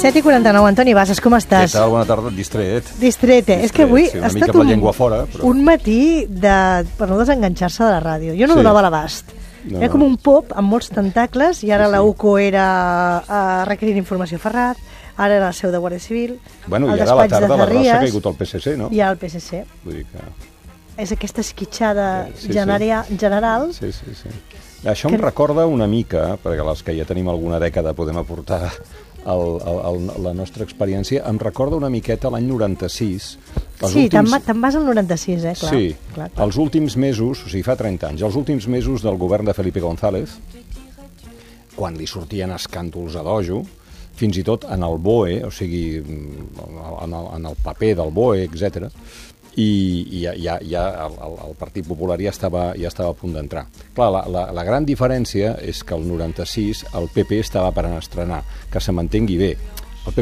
7:49, Antoni Bassas, com estàs? Què tal? Bona tarda, distret. Distrete. És que avui sí, ha estat amb la llengua fora, però... un matí per no desenganxar-se de la ràdio. Jo no donava l'abast. Era com un pop amb molts tentacles i ara la UCO era requerint informació a Ferrat, ara era la seu de Guàrdia Civil, bueno, el i ara a la despatx tarda de la Rosa Zarries, ha caigut al PSC, no? i al PSC. Vull dir que... És aquesta esquitxada general. Sí. Això em recorda una mica, perquè els que ja tenim alguna dècada podem aportar la nostra experiència, em recorda una miqueta l'any 96. Sí, te'n vas al 96, clar. Sí, clar. Els últims mesos, o sigui, fa 30 anys, els últims mesos del govern de Felipe González, quan li sortien escàndols a dojo, fins i tot en el BOE, o sigui, en el paper del BOE, etc. I ja el Partit Popular ja estava a punt d'entrar. Clar, la gran diferència és que el 96 el PP estava per estrenar, que se m'entengui bé. El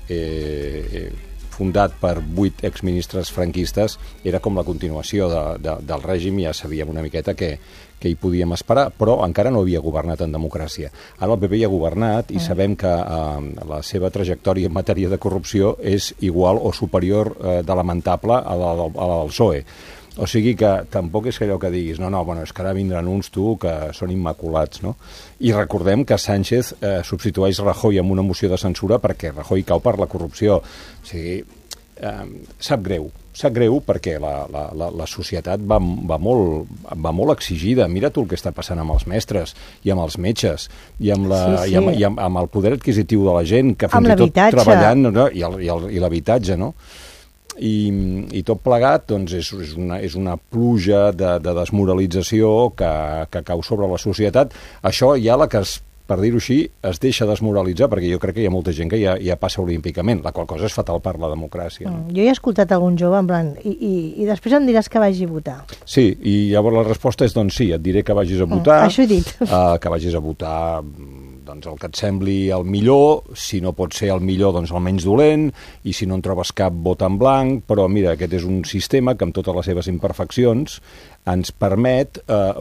PP, fundat per 8 exministres franquistes, era com la continuació del règim, ja sabíem una miqueta què hi podíem esperar, però encara no havia governat en democràcia. Ara el PP ja ha governat i sabem que la seva trajectòria en matèria de corrupció és igual o superior de lamentable a la del PSOE. O sigui que tampoc és allò que diguis bueno, és que ara vindran uns, que són immaculats, no? I recordem que Sánchez substitueix Rajoy amb una moció de censura perquè Rajoy cau per la corrupció. O sigui, sap greu perquè la societat va molt exigida. Mira tu el que està passant amb els mestres i amb els metges i amb el poder adquisitiu de la gent, que fins i tot treballant, no? I l'habitatge, no? I tot plegat doncs, és una pluja de desmoralització que cau sobre la societat. Això ja per dir-ho així, es deixa desmoralitzar, perquè jo crec que hi ha molta gent que ja passa olímpicament, la qual cosa és fatal per la democràcia. No? Jo he escoltat algun jove en plan, i després em diràs que vagi a votar. Sí, i llavors la resposta és doncs sí, et diré que vagis a votar, això he dit. Que vagis a votar doncs, el que et sembli el millor, si no pot ser el millor, doncs el menys dolent, i si no en trobes cap, vota en blanc, però mira, aquest és un sistema que amb totes les seves imperfeccions ens permet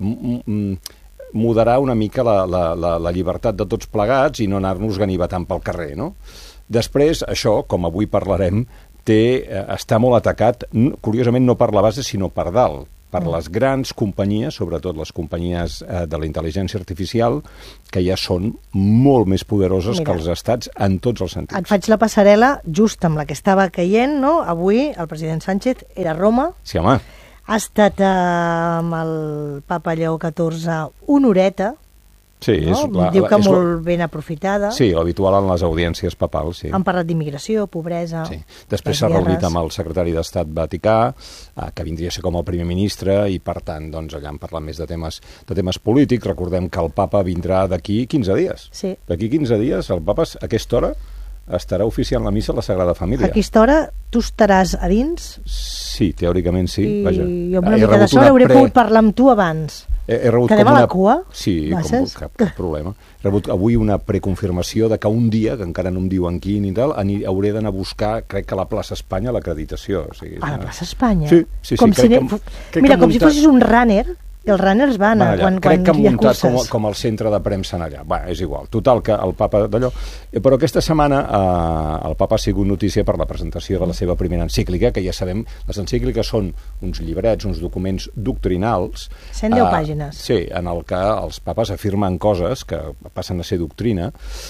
moderar una mica la llibertat de tots plegats i no anar-nos ganivetant pel carrer, no? Després, això, com avui parlarem, està molt atacat, curiosament no per la base, sinó per dalt, per les grans companyies, sobretot les companyies de la intel·ligència artificial, que ja són molt més poderoses que els estats en tots els sentits. Et faig la passarel·la just amb la que estava caient, no? Avui el president Sánchez era a Roma. Sí, home. Ha estat amb el papa Lleó XIV una horeta, sí, no? Diu que molt ben aprofitada. Sí, l'habitual en les audiències papals, sí. Han parlat d'immigració, pobresa... Sí. Després s'ha reunit amb el secretari d'Estat Vaticà, que vindria a ser com el primer ministre, i per tant, doncs, allà han parlat més de temes polítics. Recordem que el papa vindrà d'aquí 15 dies. Sí. D'aquí 15 dies el papa a aquesta hora estarà oficiant la missa a la Sagrada Família. A aquesta hora tu estaràs a dins? Sí, teòricament sí. I vaja. Jo amb una mica de sort hauré pogut parlar amb tu abans. Quedem a la cua? Sí, cap problema. He rebut avui una preconfirmació de que un dia, que encara no em diuen quin i tal, hauré d'anar a buscar, crec que a la plaça Espanya, l'acreditació. O sigui, a la plaça Espanya? Sí. Mira, com si fossis un runner. Els runners van allà. Crec que han muntat curses. com el centre de premsa allà. És igual. Total, que el papa d'allò... Però aquesta setmana el papa ha sigut notícia per la presentació de la seva primera encíclica, que ja sabem, les encícliques són uns llibrets, uns documents doctrinals. 110 pàgines. Sí, en el que els papes afirmen coses que passen a ser doctrina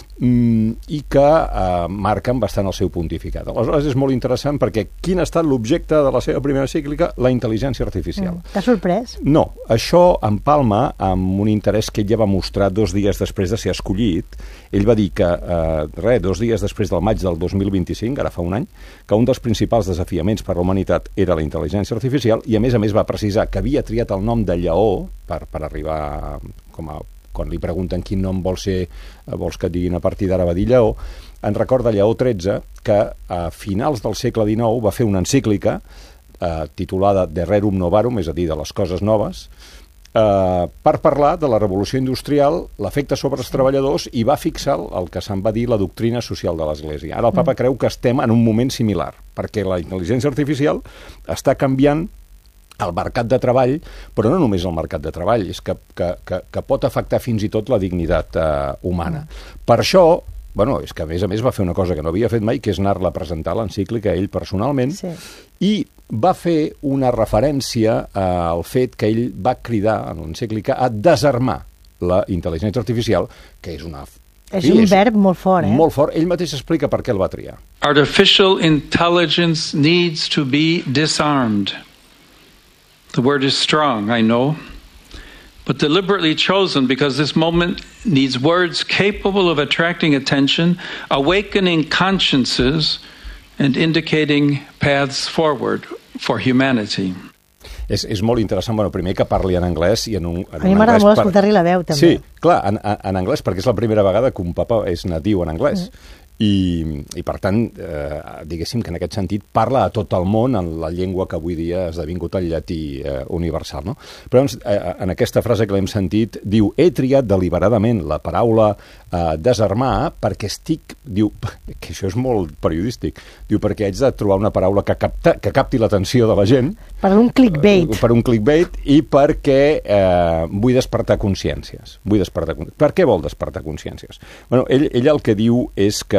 i que marquen bastant el seu pontificat. Aleshores és molt interessant perquè quin ha estat l'objecte de la seva primera encíclica? La intel·ligència artificial. T'ha sorprès? No, això empalma amb un interès que ell ja va mostrar 2 dies després de ser escollit. Ell va dir que, 2 dies després del maig del 2025, ara fa un any, que un dels principals desafiaments per a la humanitat era la intel·ligència artificial i, a més va precisar que havia triat el nom de Lleó per arribar quan li pregunten quin nom vols que et diguin a partir d'ara, va dir Lleó. En recorda Lleó XIII que a finals del segle XIX va fer una encíclica titulada De Rerum Novarum, és a dir, de les coses noves, per parlar de la revolució industrial, l'efecte sobre els treballadors, i va fixar el que se'n va dir la doctrina social de l'Església. Ara el papa creu que estem en un moment similar, perquè la intel·ligència artificial està canviant el mercat de treball, però no només el mercat de treball, és que pot afectar fins i tot la dignitat humana. Per això bueno, és que a més va fer una cosa que no havia fet mai, que és anar-la a presentar l'encíclica ell personalment, i va fer una referència al fet que ell va cridar en l'encíclica a desarmar la intel·ligència artificial, que és una... És un verb molt fort, Molt fort. Ell mateix explica per què el va triar. Artificial intelligence needs to be disarmed. The word is strong, I know, but deliberately chosen because this moment needs words capable of attracting attention, awakening consciences, and indicating paths forward for humanity. És molt interessant, bueno, primer que parli en anglès i en un a mi m'agrada molt escoltar-li la veu, també. Sí, clar, en anglès, perquè és la primera vegada que un papa és natiu en anglès. I per tant, diguéssim que en aquest sentit parla a tot el món en la llengua que avui dia ha esdevingut el llatí universal, no? Però en aquesta frase que l'hem sentit, diu, he triat deliberadament la paraula desarmar perquè diu, que això és molt periodístic, diu, perquè haig de trobar una paraula que capti l'atenció de la gent. Per un clickbait. Per un clickbait i perquè vull despertar consciències. Per què vol despertar consciències? Bueno, ell el que diu és que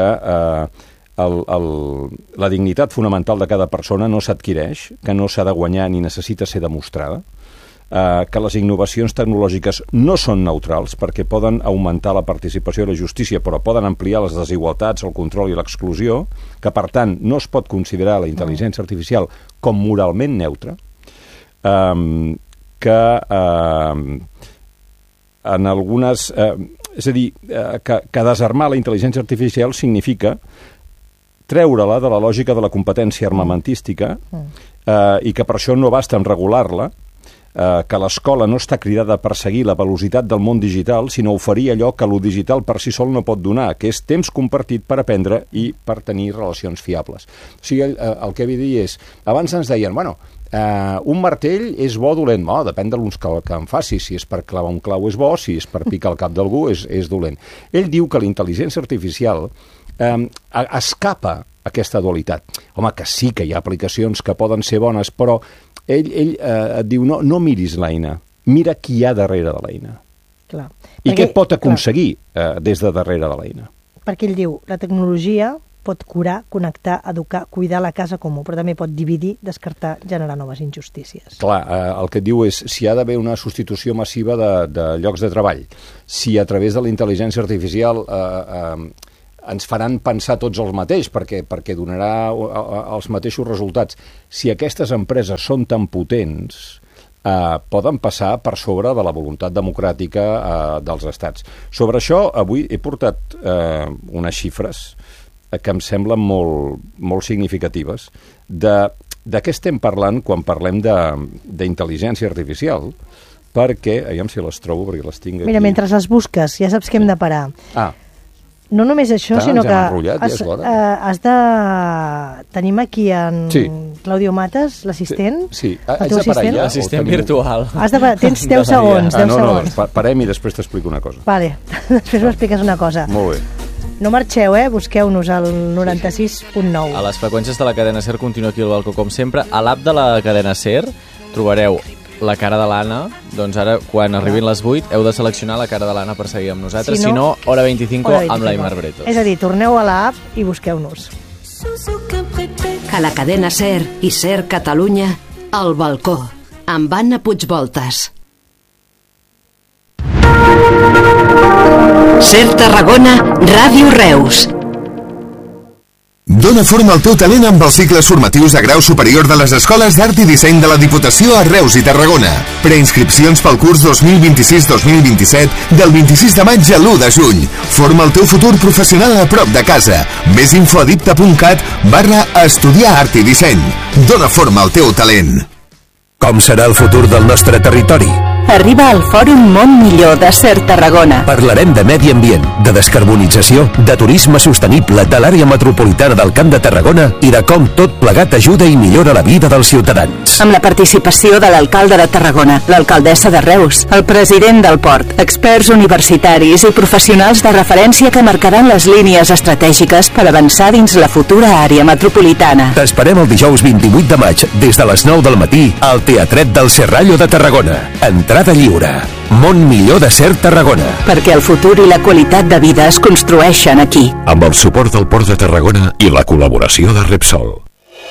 la dignitat fonamental de cada persona no s'adquireix, que no s'ha de guanyar ni necessita ser demostrada, que les innovacions tecnològiques no són neutrals perquè poden augmentar la participació i la justícia, però poden ampliar les desigualtats, el control i l'exclusió, que per tant no es pot considerar la intel·ligència artificial com moralment neutra, que en algunes... és a dir, que desarmar la intel·ligència artificial significa treure-la de la lògica de la competència armamentística i que per això no basta en regular-la, que l'escola no està cridada a perseguir la velocitat del món digital, sinó oferir allò que lo digital per si sol no pot donar, que és temps compartit per aprendre i per tenir relacions fiables. O sigui, el que vull dir és, abans ens deien, bueno, un martell és bo o dolent? Depèn de l'uns que em faci. Si és per clavar un clau és bo, si és per picar el cap d'algú és dolent. Ell diu que la intel·ligència artificial escapa aquesta dualitat. Home, que sí que hi ha aplicacions que poden ser bones, però ell diu, no miris l'eina, mira qui hi ha darrere de l'eina. Clar. I què pot aconseguir des de darrere de l'eina. Perquè ell diu, la tecnologia pot curar, connectar, educar, cuidar la casa comú, però també pot dividir, descartar, generar noves injustícies. Clar, el que et diu és si hi ha d'haver una substitució massiva de llocs de treball, si a través de la intel·ligència artificial ens faran pensar tots el mateix perquè donarà els mateixos resultats. Si aquestes empreses són tan potents, poden passar per sobre de la voluntat democràtica dels estats. Sobre això, avui he portat unes xifres que em semblen molt significatives de què estem parlant quan parlem d'intel·ligència artificial, perquè, aviam si les trobo, perquè les tinc aquí. Mira, mentre les busques, ja saps que hem de parar. No només això, sinó que has de... Tenim aquí en Claudio Matas, l'assistent. Sí, haig de parar ja? L'assistent virtual. Tens 10 segons. No, parem i després t'explico una cosa. Vale, després m'expliques una cosa. Molt bé. No marxeu, busqueu-nos al 96.9. A les freqüències de la cadena SER continua aquí al balcó, com sempre. A l'app de la cadena SER trobareu la cara de l'Anna. Doncs ara, quan arribin les 8, heu de seleccionar la cara de l'Anna per seguir amb nosaltres. Si no, hora 25 amb l'Aimar Bretos. És a dir, torneu a l'app i busqueu-nos. A la cadena SER i SER Catalunya, al balcó, amb Anna Puigvoltas. SER Tarragona, Ràdio Reus. Dóna forma al teu talent amb els cicles formatius de grau superior de les Escoles d'Art i Disseny de la Diputació a Reus i Tarragona. Preinscripcions pel curs 2026-2027 del 26 de maig a l'1 de juny. Forma el teu futur professional a prop de casa. Més info a dipta.cat/estudiar art i disseny. Dóna forma al teu talent. Com serà el futur del nostre territori? Arriba al Fòrum Món Millor de SER Tarragona. Parlarem de medi ambient, de descarbonització, de turisme sostenible, de l'àrea metropolitana del Camp de Tarragona i de com tot plegat ajuda i millora la vida dels ciutadans. Amb la participació de l'alcalde de Tarragona, l'alcaldessa de Reus, el president del port, experts universitaris i professionals de referència que marcaran les línies estratègiques per avançar dins la futura àrea metropolitana. T'esperem el dijous 28 de maig des de les 9 del matí al Teatret del Serrallo de Tarragona. Entrada Entrada lliure. Món millor de Ser Tarragona. Perquè el futur i la qualitat de vida es construeixen aquí. Amb el suport del Port de Tarragona i la col·laboració de Repsol.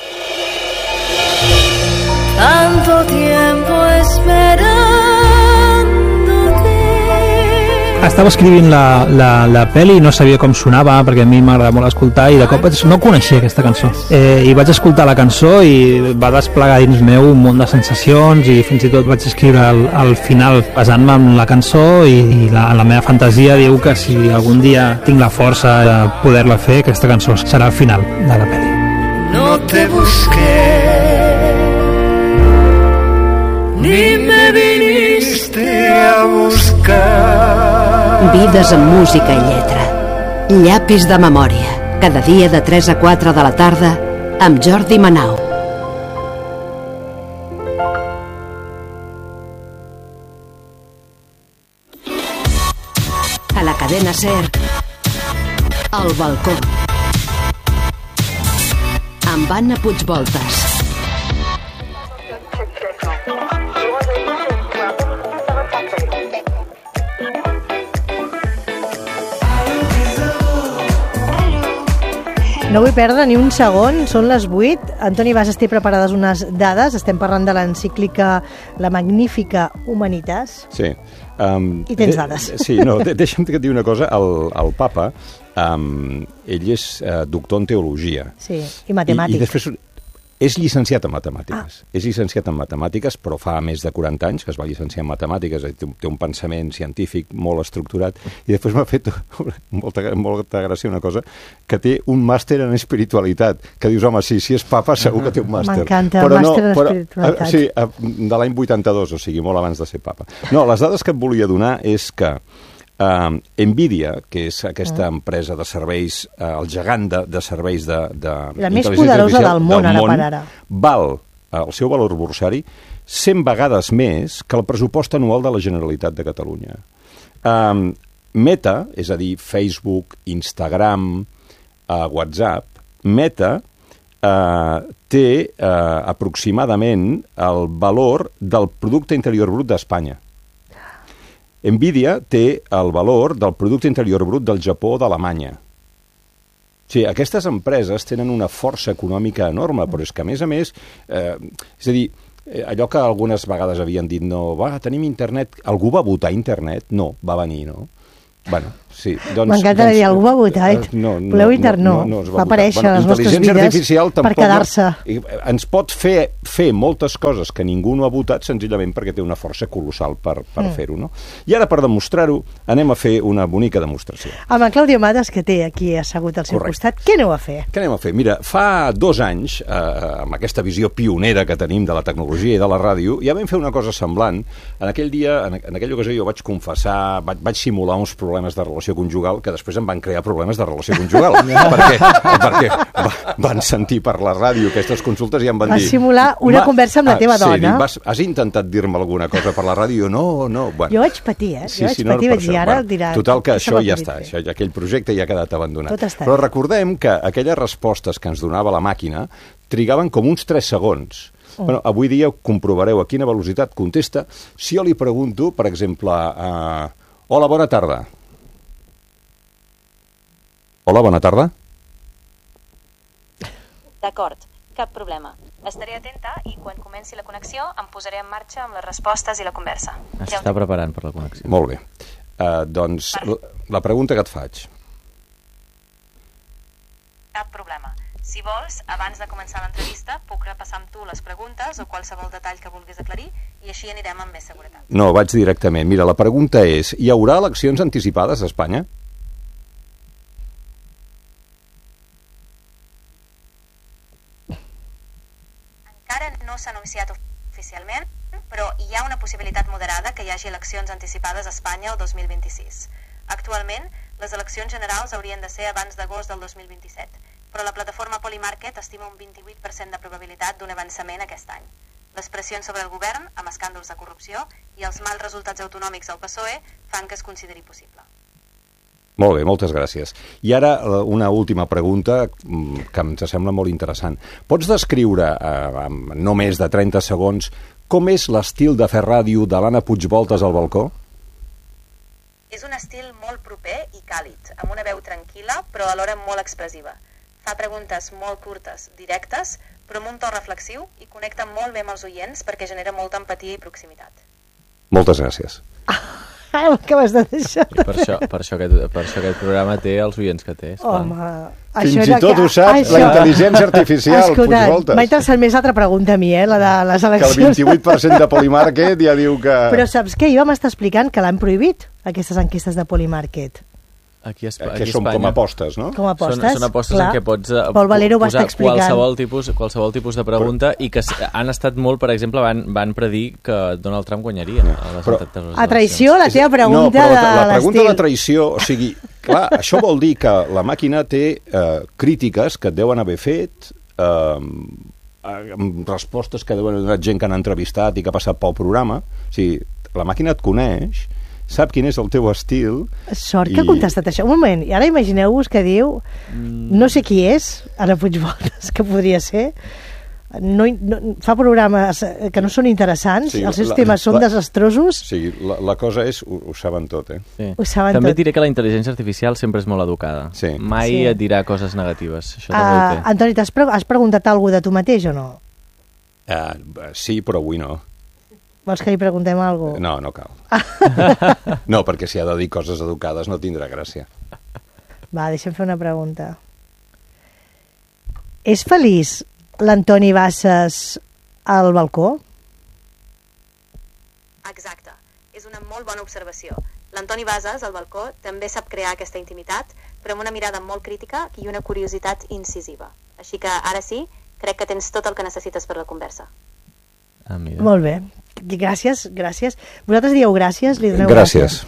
Tanto tiempo esperándote. Estava escrivint la pel·li i no sabia com sonava, perquè a mi m'agrada molt escoltar, i de cop no coneixia aquesta cançó. I vaig escoltar la cançó i va desplegar dins meu un munt de sensacions, i fins i tot vaig escriure al final basant-me en la cançó, i la meva fantasia diu que si algun dia tinc la força de poder-la fer, aquesta cançó serà el final de la pel·li. No te busqué, ni me viniste a buscar. Vides amb música i lletra. Llapis de memòria. Cada dia de 3 a 4 de la tarda amb Jordi Manau. A la cadena SER, El balcó. Amb Anna Puigvoltes. No vull perdre ni un segon, són les 8. Antoni Bas, estic preparades unes dades. Estem parlant de l'encíclica La Magnífica Humanitas. Sí. I tens dades. Sí, no, deixa'm que et digui una cosa. El papa, ell és doctor en teologia. Sí, i matemàtic. I després és llicenciat en matemàtiques. És llicenciat en matemàtiques, però fa més de 40 anys que es va llicenciar en matemàtiques, té un pensament científic molt estructurat, i després m'ha fet molta gràcia una cosa, que té un màster en espiritualitat, que dius, home, sí, si és papa segur que té un màster. M'encanta, el màster en espiritualitat. Sí, de l'any 82, o sigui, molt abans de ser papa. No, les dades que et volia donar és que Nvidia, que és aquesta empresa de serveis, el gegant de serveis de la més poderosa del món, ara per ara, val el seu valor borsari 100 vegades més que el pressupost anual de la Generalitat de Catalunya. Meta, és a dir, Facebook, Instagram, WhatsApp, Meta té aproximadament el valor del Producte Interior Brut d'Espanya. Nvidia té el valor del Producte Interior Brut del Japó o d'Alemanya. Sí, aquestes empreses tenen una força econòmica enorme, però és que, a més, és a dir, allò que algunes vegades havien dit, no, tenim internet, algú va votar internet? No, va venir, no? Bueno, sí, doncs... M'encanta dir, algú va votar, voleu internet? No, va aparèixer a les nostres vides per quedar-se. Ens pot fer moltes coses que ningú no ha votat senzillament perquè té una força colossal per fer-ho, no? I ara, per demostrar-ho, anem a fer una bonica demostració. Amb el Claudio Matas, que té aquí assegut al seu costat, què aneu a fer? Què anem a fer? Mira, fa 2 anys, amb aquesta visió pionera que tenim de la tecnologia i de la ràdio, ja vam fer una cosa semblant. En aquell dia, en aquella ocasió, jo vaig confessar, vaig simular uns problemes de relació conjugal que després em van crear problemes de relació conjugal perquè van sentir per la ràdio aquestes consultes i em van dir... Vas simular una conversa amb la teva dona. Sí, has intentat dir-me alguna cosa per la ràdio? No. Bueno. Jo vaig patir, Jo vaig patir, vaig dir, ara el dirà... Total, que això ja està, aquell projecte ja ha quedat abandonat. Però recordem que aquelles respostes que ens donava la màquina trigaven com uns 3 segons. Bueno, avui dia comprovareu a quina velocitat contesta si jo li pregunto, per exemple, hola, bona tarda. Hola, bona tarda. D'acord, cap problema. Estaré atenta i quan comenci la connexió em posaré en marxa amb les respostes i la conversa. Està preparant per la connexió. Molt bé. Doncs la pregunta que et faig. Cap problema. Si vols, abans de començar l'entrevista, puc repassar amb tu les preguntes o qualsevol detall que vulguis aclarir i així anirem amb més seguretat. No, vaig directament. Mira, la pregunta és, hi haurà eleccions anticipades a Espanya? Encara no s'ha anunciat oficialment, però hi ha una possibilitat moderada que hi hagi eleccions anticipades a Espanya el 2026. Actualment, les eleccions generals haurien de ser abans d'agost del 2027, però la plataforma Polymarket estima un 28% de probabilitat d'un avançament aquest any. Les pressions sobre el govern, amb escàndols de corrupció, i els mals resultats autonòmics del PSOE fan que es consideri possible. Molt bé, moltes gràcies. I ara una última pregunta que ens sembla molt interessant. Pots descriure, en no més de 30 segons, Com és l'estil de fer ràdio de l'Anna Puigvoltes al balcó? És un estil molt proper i càlid, amb una veu tranquil·la, però alhora molt expressiva. Fa preguntes molt curtes, directes, però amb un to reflexiu i connecta molt bé amb els oients perquè genera molta empatia i proximitat. Moltes gràcies. Acabes de deixar. Per això aquest programa té els oients que té. Home, fins i tot ho sap la intel·ligència artificial, Puigvoltes. M'ha interessat més l'altra pregunta a mi, la de les eleccions. Que el 28% de Polymarket ja diu que... Però saps què? Jo m'està explicant que l'han prohibit, aquestes enquestes de Polymarket. Aquí són com apostes, no? Com apostes, són apostes en què pots posar qualsevol tipus de pregunta i que han estat molt, per exemple, van predir que Donald Trump guanyaria a les eleccions. A traïció, la teva pregunta de l'estil. La pregunta de traïció, o sigui, clar, això vol dir que la màquina té crítiques que et deuen haver fet, respostes que deuen haver donat gent que han entrevistat i que ha passat pel programa. O sigui, la màquina et coneix, sap quin és el teu estil... Sort que ha contestat això. Un moment, i ara imagineu-vos que diu no sé qui és, Anna Puigvoltes, que podria ser, fa programes que no són interessants, sí, els seus temes són desastrosos. Sí, la cosa és, ho saben tot, Sí. També et diré que la intel·ligència artificial sempre és molt educada. Sí. Mai et dirà coses negatives. Això també ho té. Antoni, has preguntat alguna cosa de tu mateix o no? Sí, però avui no. Vols que li preguntem alguna cosa? No, no cal. No, perquè si ha de dir coses educades no tindrà gràcia. Va, deixa'm fer una pregunta. És feliç l'Antoni Bassas al balcó? Exacte. És una molt bona observació. L'Antoni Bassas, al balcó, també sap crear aquesta intimitat, però amb una mirada molt crítica i una curiositat incisiva. Així que, ara sí, crec que tens tot el que necessites per la conversa. Molt bé. Gràcies. Vosaltres dieu gràcies? Li doneu gràcies.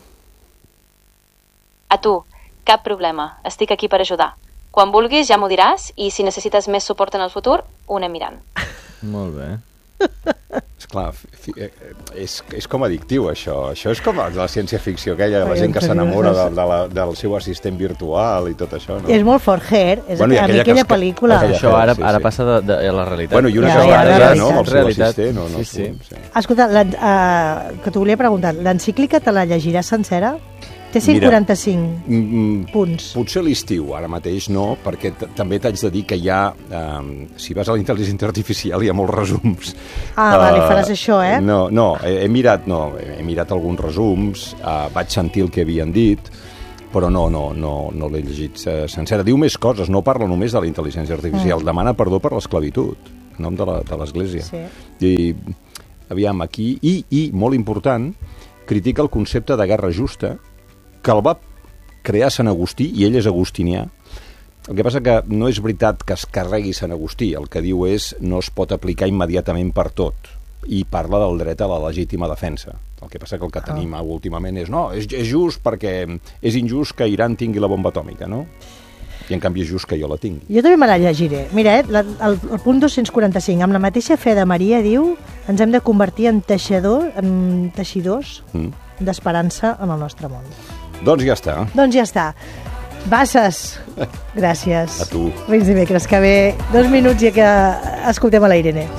A tu, cap problema. Estic aquí per ajudar. Quan vulguis ja m'ho diràs i si necessites més suport en el futur, ho anem mirant. Molt bé. Esclar, és com addictiu, això. Això és com la ciència-ficció aquella, la gent que s'enamora del seu assistent virtual i tot això, no? És molt forger, és aquella pel·lícula. Això ara passa de la realitat. Bueno, i una que va ara, no?, amb el seu assistent. Sí. Escolta, que t'ho volia preguntar, l'encíclica te la llegiràs sencera? Té 145 punts. Potser l'estiu, ara mateix no, perquè també t'haig de dir que hi ha, si vas a la intel·ligència artificial hi ha molts resums. Vale, faràs això, eh? No, he mirat alguns resums, vaig sentir el que havien dit, però no l'he llegit sencera. Diu més coses, no parla només de la intel·ligència artificial, demana perdó per l'esclavitud, en nom de l'Església. Sí. I, aviam, aquí, i molt important, critica el concepte de guerra justa, que el va crear Sant Agustí, i ell és agustinià. El que passa que no és veritat que es carregui Sant Agustí, el que diu és no es pot aplicar immediatament per tot, i parla del dret a la legítima defensa. El que passa que el que tenim últimament és és just perquè és injust que Iran tingui la bomba atòmica, no? I en canvi és just que jo la tingui. Jo també me la llegiré. Mira, el punt 245, amb la mateixa fe de Maria, diu, ens hem de convertir en teixidors d'esperança en el nostre món. Doncs ja està. Bassas, gràcies. A tu. Fins dimecres que ve. 2 minuts i que escoltem a la Irene.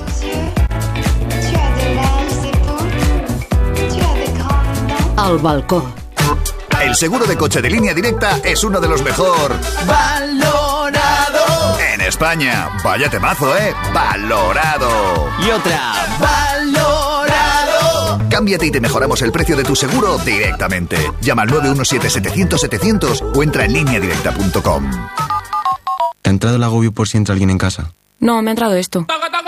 Al balcó. El seguro de coche de Línea Directa es uno de los mejor valorado en España. Vaya temazo, valorado. Y otra, valorado. Cámbiate y te mejoramos el precio de tu seguro directamente. Llama al 917-700-700 o entra en lineadirecta.com. ¿Te ha entrado el agobio por si entra alguien en casa? No, me ha entrado esto.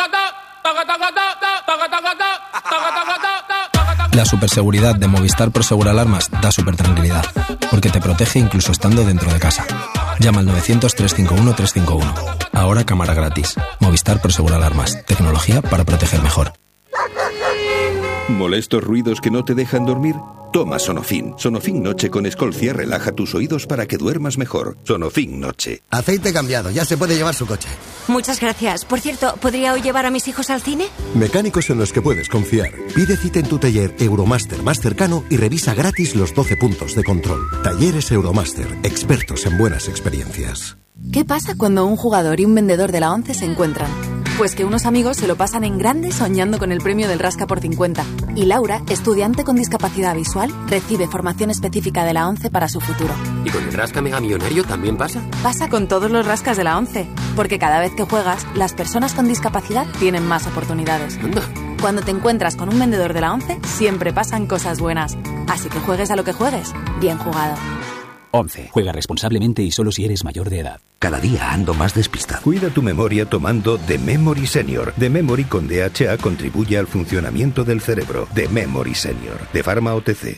La superseguridad de Movistar Prosegur Alarmas da super tranquilidad, porque te protege incluso estando dentro de casa. Llama al 900-351-351. Ahora cámara gratis. Movistar Prosegur Alarmas. Tecnología para proteger mejor. ¿Molestos ruidos que no te dejan dormir? Toma Sonofin. Sonofin Noche con Escolcia relaja tus oídos para que duermas mejor. Sonofin Noche. Aceite cambiado, ya se puede llevar su coche. Muchas gracias. Por cierto, ¿podría hoy llevar a mis hijos al cine? Mecánicos en los que puedes confiar. Pide cita en tu taller Euromaster más cercano y revisa gratis los 12 puntos de control. Talleres Euromaster, expertos en buenas experiencias. ¿Qué pasa cuando un jugador y un vendedor de la ONCE se encuentran? Pues que unos amigos se lo pasan en grande soñando con el premio del Rasca por 50. Y Laura, estudiante con discapacidad visual, recibe formación específica de la ONCE para su futuro. ¿Y con el Rasca Mega Millonario también pasa? Pasa con todos los rascas de la ONCE, porque cada vez que juegas, las personas con discapacidad tienen más oportunidades. Anda. Cuando te encuentras con un vendedor de la ONCE, siempre pasan cosas buenas. Así que juegues a lo que juegues, bien jugado. 11. Juega responsablemente y solo si eres mayor de edad. Cada día ando más despistado. Cuida tu memoria tomando The Memory Senior. The Memory con DHA contribuye al funcionamiento del cerebro. The Memory Senior, de Pharma OTC.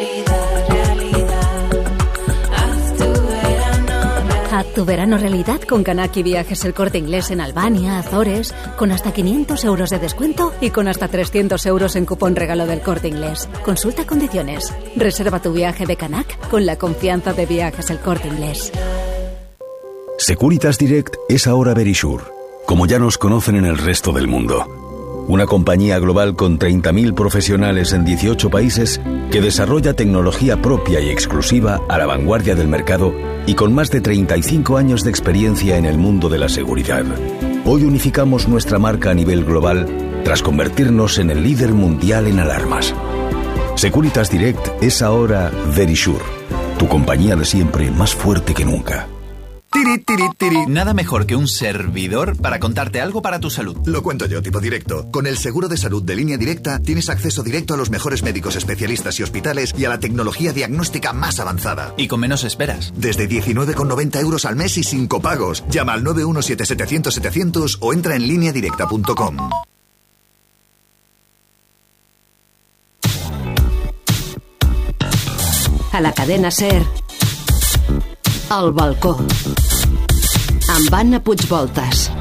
Haz tu verano realidad con Kanaki Viajes El Corte Inglés en Albania, Azores, con hasta 500 euros de descuento y con hasta 300 euros en cupón regalo del Corte Inglés. Consulta condiciones. Reserva tu viaje de Canac con la confianza de Viajes El Corte Inglés. Securitas Direct es ahora Verisure, como ya nos conocen en el resto del mundo. Una compañía global con 30.000 profesionales en 18 países que desarrolla tecnología propia y exclusiva a la vanguardia del mercado y con más de 35 años de experiencia en el mundo de la seguridad. Hoy unificamos nuestra marca a nivel global tras convertirnos en el líder mundial en alarmas. Securitas Direct es ahora Verisure, tu compañía de siempre más fuerte que nunca. Nada mejor que un servidor para contarte algo para tu salud. Lo cuento yo, tipo directo. Con el seguro de salud de Línea Directa tienes acceso directo a los mejores médicos especialistas y hospitales y a la tecnología diagnóstica más avanzada. Y con menos esperas. Desde 19,90 euros al mes y sin copagos. Llama al 917-700-700 o entra en lineadirecta.com. A la cadena SER, El balcó, amb Anna Puigvoltas.